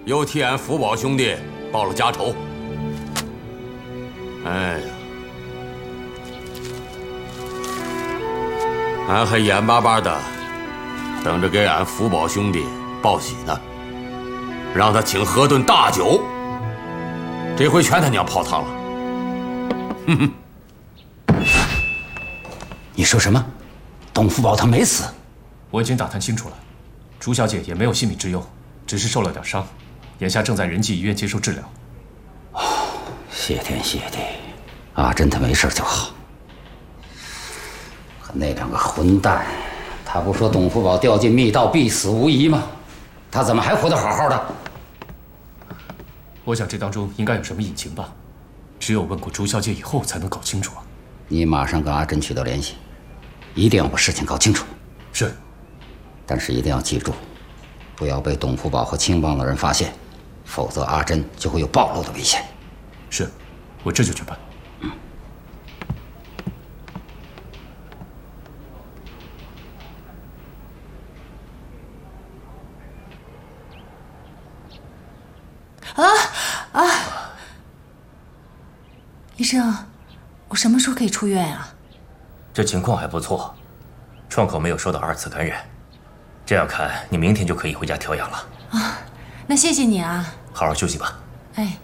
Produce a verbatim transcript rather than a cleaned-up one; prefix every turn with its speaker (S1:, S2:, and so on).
S1: 又替俺福宝兄弟报了家仇。哎呀，俺还眼巴巴的等着给俺福宝兄弟报喜呢，让他请喝顿大酒。这回全他娘泡汤了。哼哼。
S2: 你说什么？董福宝他没死？
S3: 我已经打探清楚了，朱小姐也没有性命之忧，只是受了点伤，眼下正在仁济医院接受治疗。
S2: 哦，谢天谢地，阿珍她没事就好。可那两个混蛋，他不说董福宝掉进密道必死无疑吗？他怎么还活得好好的？
S3: 我想这当中应该有什么隐情吧，只有问过朱小姐以后才能搞清楚啊。
S2: 你马上跟阿珍取得联系，一定要把事情搞清楚。
S3: 是。
S2: 但是一定要记住，不要被董福宝和青帮的人发现，否则阿珍就会有暴露的危险。
S3: 是，我这就去办。
S2: 嗯。
S4: 啊啊！医生，我什么时候可以出院啊？
S5: 这情况还不错，创口没有受到二次感染，这样看你明天就可以回家调养了。
S4: 啊，那谢谢你啊。
S5: 好好休息吧。
S4: 哎。